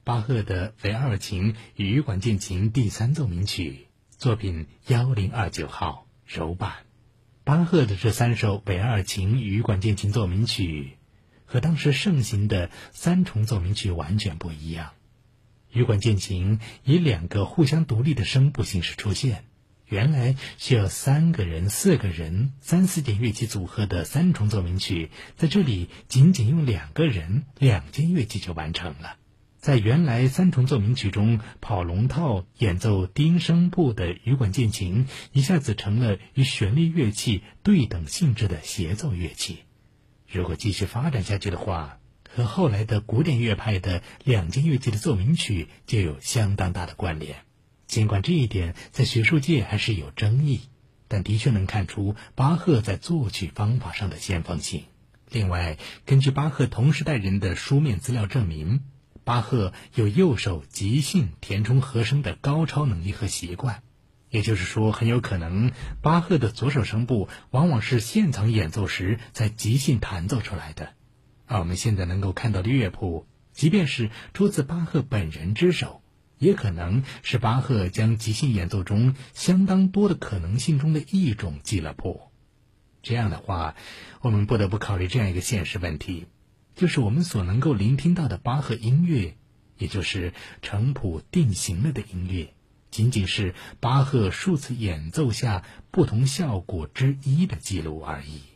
巴赫的维尔尔琴与管键琴第3奏鸣曲，作品1029号柔版。巴赫的这3首维尔尔琴与管键琴奏鸣曲和当时盛行的3重奏鸣曲完全不一样。羽管键琴以2个互相独立的声部形式出现，原来需要3个人、4个人、3、4件乐器组合的3重奏鸣曲，在这里仅仅用2个人、2件乐器就完成了。在原来3重奏鸣曲中，跑龙套演奏低音声部的羽管键琴一下子成了与旋律乐器对等性质的协奏乐器。如果继续发展下去的话，和后来的古典乐派的2件乐器的奏鸣曲就有相当大的关联。尽管这一点在学术界还是有争议，但的确能看出巴赫在作曲方法上的先锋性。另外，根据巴赫同时代人的书面资料证明，巴赫有右手即兴填充和声的高超能力和习惯，也就是说，很有可能巴赫的左手声部往往是现场演奏时在即兴弹奏出来的。而我们现在能够看到的乐谱，即便是出自巴赫本人之手，也可能是巴赫将即兴演奏中相当多的可能性中的一种记了谱。这样的话，我们不得不考虑这样一个现实问题，就是我们所能够聆听到的巴赫音乐，也就是成谱定型了的音乐，仅仅是巴赫数次演奏下不同效果之一的记录而已。